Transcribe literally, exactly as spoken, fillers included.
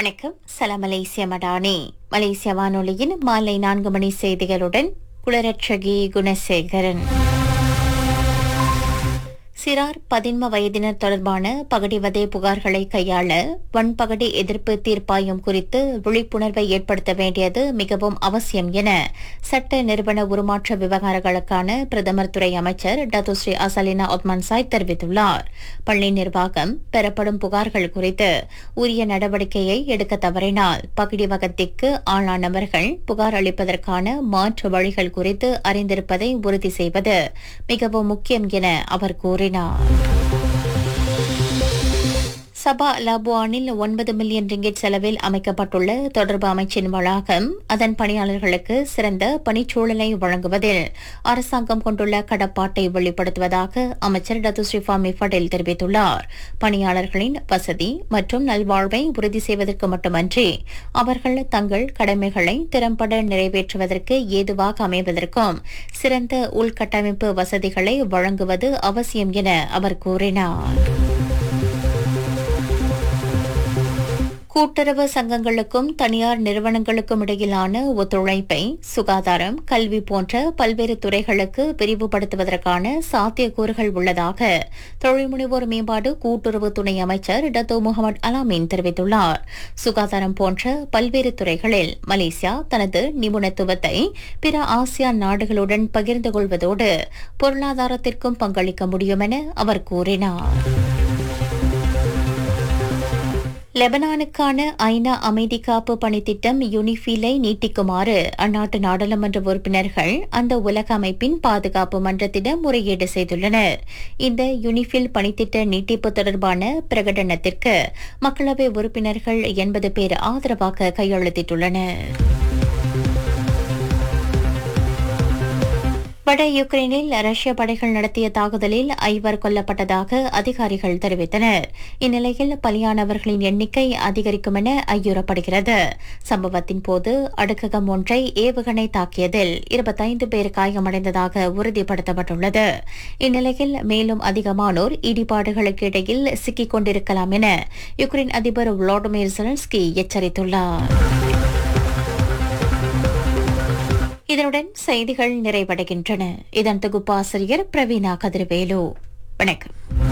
வணக்கம். சலாம் மலேசிய மடானி. மலேசிய வானொலியின் மாலை நான்கு மணி செய்திகளுடன் குளரட்சகி குணசேகரன். சிறார் பதின்ம வயதினர் தொடர்பான பகடிவதை புகார்களை கையாள வன்பகடி எதிர்ப்பு தீர்ப்பாயம் குறித்து விழிப்புணர்வை ஏற்படுத்த வேண்டியது மிகவும் அவசியம் என சட்ட நிறுவன உருமாற்ற விவகாரங்களுக்கான பிரதமர் துறை அமைச்சர் Datuk Sri Azalina Othman Sai தெரிவித்துள்ளார். பள்ளி நிர்வாகம் பெறப்படும் புகார்கள் குறித்து உரிய நடவடிக்கையை எடுக்க தவறினால் பகடிவகத்திற்கு ஆளானவர்கள் புகார் அளிப்பதற்கான மாற்று வழிகள் குறித்து அறிந்திருப்பதை உறுதி செய்வது மிகவும் முக்கியம் என அவர் கூறினார். சபா லாபுவானில் ஒன்பது மில்லியன் ரிங்கெட் செலவில் அமைக்கப்பட்டுள்ள தொடர்பு அமைச்சின் வளாகம் அதன் பணியாளர்களுக்கு சிறந்த பணிச்சூழலை வழங்குவதில் அரசாங்கம் கொண்டுள்ள கடப்பாட்டை வெளிப்படுத்துவதாக அமைச்சர் டத்து ஸ்ரீ ஃபாமி படேல் தெரிவித்துள்ளார். பணியாளர்களின் வசதி மற்றும் நல்வாழ்வை உறுதி செய்வதற்கு மட்டுமன்றி அவர்கள் தங்கள் கடமைகளை திறம்பட நிறைவேற்றுவதற்கு ஏதுவாக அமைவதற்கும் சிறந்த உள்கட்டமைப்பு வசதிகளை வழங்குவது அவசியம் என அவர் கூறினார். கூட்டுறவு சங்கங்களுக்கும் தனியார் நிறுவனங்களுக்கும் இடையிலான ஒத்துழைப்பை சுகாதாரம், கல்வி போன்ற பல்வேறு துறைகளுக்கு விரிவுபடுத்துவதற்கான சாத்தியக்கூறுகள் உள்ளதாக தொழில்முனைவோர் மேம்பாடு கூட்டுறவு துணை அமைச்சர் டத்தோ முகமது அலாமீன் தெரிவித்துள்ளார். சுகாதாரம் போன்ற பல்வேறு துறைகளில் மலேசியா தனது நிபுணத்துவத்தை பிற ஆசியான் நாடுகளுடன் பகிர்ந்து கொள்வதோடு பொருளாதாரத்திற்கும் பங்களிக்க முடியும் என அவர் கூறினார். லெபனானுக்கான ஐநா அமைதி காப்பு பணித்திட்டம் யுனிஃபீலை நீட்டிக்குமாறு அந்நாட்டு நாடாளுமன்ற உறுப்பினர்கள் அந்த உலக அமைப்பின் பாதுகாப்பு மன்றத்திடம் முறையீடு செய்துள்ளனர். இந்த யுனிஃபீல் பணித்திட்ட நீட்டிப்பு தொடர்பான பிரகடனத்திற்கு மக்களவை உறுப்பினர்கள் எண்பது பேர் ஆதரவாக கையெழுத்திட்டுள்ளனர். வட யுக்ரைனில் ரஷ்ய படைகள் நடத்திய தாக்குதலில் ஐவர் கொல்லப்பட்டதாக அதிகாரிகள் தெரிவித்தனர். இந்நிலையில் பலியானவர்களின் எண்ணிக்கை அதிகரிக்கும் என ஐயுறப்படுகிறது. சம்பவத்தின் போது அடுக்ககம் ஒன்றை ஏவுகணை தாக்கியதில் இருபத்தைந்து பேர் காயமடைந்ததாக உறுதிப்படுத்தப்பட்டுள்ளது. இந்நிலையில் மேலும் அதிகமானோர் இடிபாடுகளுக்கு இடையில் சிக்கிக் கொண்டிருக்கலாம் என யுக்ரைன் அதிபர் வோலோடிமிர் ஜெலன்ஸ்கி எச்சரித்துள்ளார். இதனுடன் செய்திகள் நிறைவடைகின்றன. இதன் தொகுப்பாசிரியர் பிரவீனா கதிர்வேலு. வணக்கம்.